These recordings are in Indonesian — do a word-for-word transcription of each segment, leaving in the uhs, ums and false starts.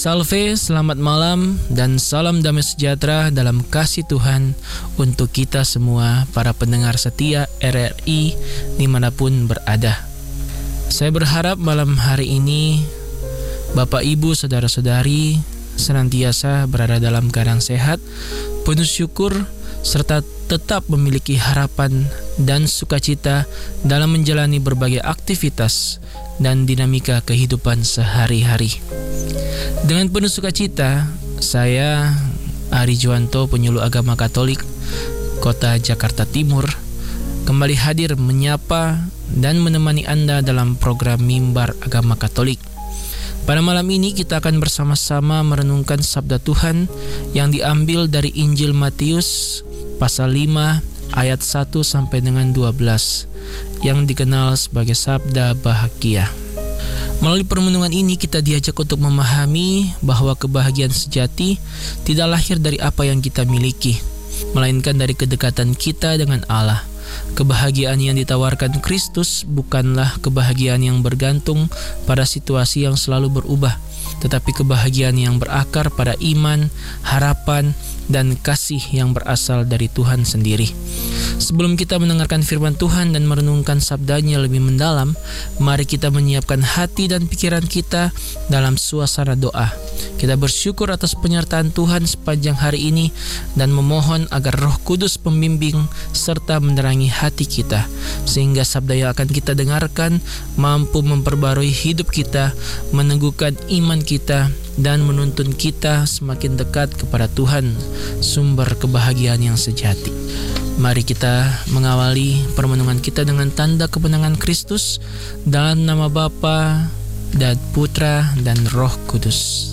Salve, selamat malam, dan salam damai sejahtera dalam kasih Tuhan untuk kita semua para pendengar setia R R I dimanapun berada. Saya berharap malam hari ini Bapak, Ibu, Saudara-saudari senantiasa berada dalam keadaan sehat, penuh syukur, serta tetap memiliki harapan dan sukacita dalam menjalani berbagai aktivitas dan dinamika kehidupan sehari-hari. Dengan penuh sukacita, saya Ari Juwanto, penyuluh agama Katolik Kota Jakarta Timur, kembali hadir menyapa dan menemani Anda dalam program Mimbar Agama Katolik. Pada malam ini kita akan bersama-sama merenungkan sabda Tuhan yang diambil dari Injil Matius pasal lima ayat satu sampai dengan dua belas yang dikenal sebagai sabda bahagia. Melalui permenungan ini kita diajak untuk memahami bahwa kebahagiaan sejati tidak lahir dari apa yang kita miliki, melainkan dari kedekatan kita dengan Allah. Kebahagiaan yang ditawarkan Kristus bukanlah kebahagiaan yang bergantung pada situasi yang selalu berubah, tetapi kebahagiaan yang berakar pada iman, harapan, dan kasih yang berasal dari Tuhan sendiri. Sebelum kita mendengarkan firman Tuhan dan merenungkan sabdanya lebih mendalam, mari kita menyiapkan hati dan pikiran kita dalam suasana doa. Kita bersyukur atas penyertaan Tuhan sepanjang hari ini dan memohon agar Roh Kudus pembimbing serta menerangi hati kita, sehingga sabda yang akan kita dengarkan mampu memperbarui hidup kita, meneguhkan iman kita, dan menuntun kita semakin dekat kepada Tuhan, sumber kebahagiaan yang sejati. Mari kita mengawali permenungan kita dengan tanda kemenangan Kristus dalam nama Bapa dan Putra dan Roh Kudus.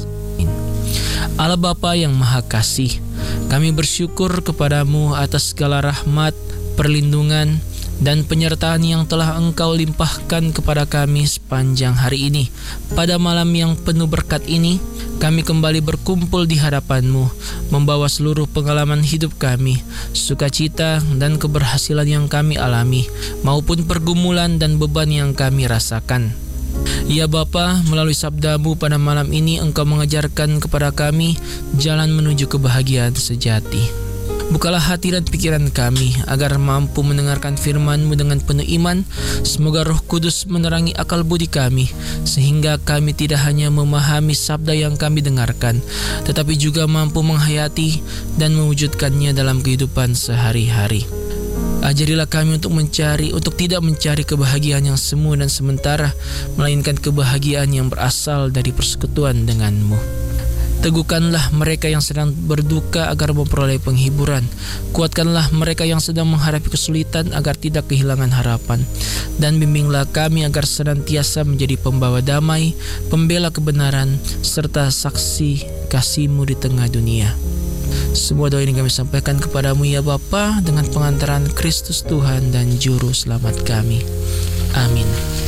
Allah Bapa yang Maha Kasih, kami bersyukur kepadamu atas segala rahmat, perlindungan, dan penyertaan yang telah Engkau limpahkan kepada kami sepanjang hari ini. Pada malam yang penuh berkat ini, kami kembali berkumpul di hadapan-Mu, membawa seluruh pengalaman hidup kami, sukacita dan keberhasilan yang kami alami, maupun pergumulan dan beban yang kami rasakan. Ya Bapa, melalui sabda-Mu pada malam ini Engkau mengajarkan kepada kami jalan menuju kebahagiaan sejati. Bukalah hati dan pikiran kami agar mampu mendengarkan firman-Mu dengan penuh iman. Semoga Roh Kudus menerangi akal budi kami, sehingga kami tidak hanya memahami sabda yang kami dengarkan, tetapi juga mampu menghayati dan mewujudkannya dalam kehidupan sehari-hari. Ajarilah kami untuk mencari, untuk tidak mencari kebahagiaan yang semu dan sementara, melainkan kebahagiaan yang berasal dari persekutuan dengan-Mu. Teguhkanlah mereka yang sedang berduka agar memperoleh penghiburan. Kuatkanlah mereka yang sedang menghadapi kesulitan agar tidak kehilangan harapan. Dan bimbinglah kami agar senantiasa menjadi pembawa damai, pembela kebenaran, serta saksi kasih-Mu di tengah dunia. Semua doa ini kami sampaikan kepadamu ya Bapa, dengan pengantaran Kristus Tuhan dan Juru Selamat kami. Amin.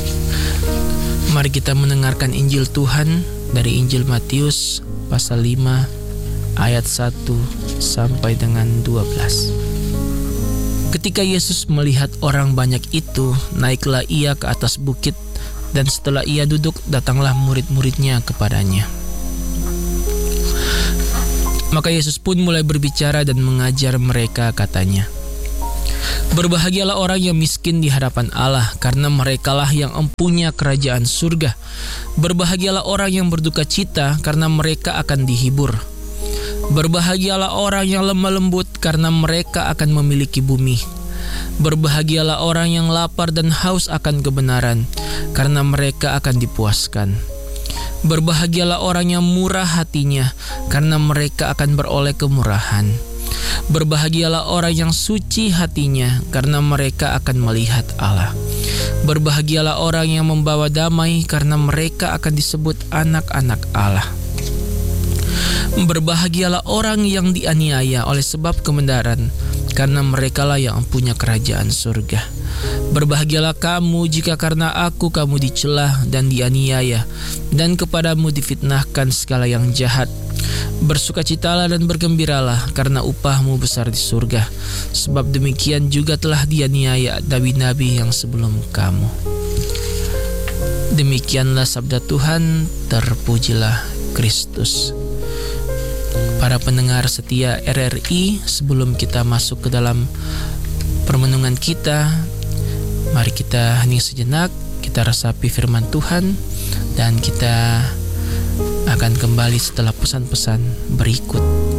Mari kita mendengarkan Injil Tuhan dari Injil Matius pasal lima ayat satu sampai dengan dua belas. Ketika Yesus melihat orang banyak itu, naiklah ia ke atas bukit, dan setelah ia duduk, datanglah murid-muridnya kepadanya. Maka Yesus pun mulai berbicara dan mengajar mereka, katanya, "Berbahagialah orang yang miskin di hadapan Allah, karena merekalah yang empunya kerajaan surga. Berbahagialah orang yang berduka cita, karena mereka akan dihibur. Berbahagialah orang yang lemah lembut, karena mereka akan memiliki bumi. Berbahagialah orang yang lapar dan haus akan kebenaran, karena mereka akan dipuaskan. Berbahagialah orang yang murah hatinya, karena mereka akan beroleh kemurahan. Berbahagialah orang yang suci hatinya, karena mereka akan melihat Allah. Berbahagialah orang yang membawa damai, karena mereka akan disebut anak-anak Allah. Berbahagialah orang yang dianiaya oleh sebab kebenaran, karena merekalah yang punya kerajaan surga. Berbahagialah kamu jika karena aku kamu dicela dan dianiaya, dan kepadamu difitnahkan segala yang jahat. Bersukacitalah dan bergembiralah, karena upahmu besar di surga, sebab demikian juga telah dianiaya nabi-nabi yang sebelum kamu." Demikianlah sabda Tuhan, terpujilah Kristus. Para pendengar setia R R I, sebelum kita masuk ke dalam permenungan kita, mari kita hening sejenak, kita resapi firman Tuhan, dan kita akan kembali setelah pesan-pesan berikut.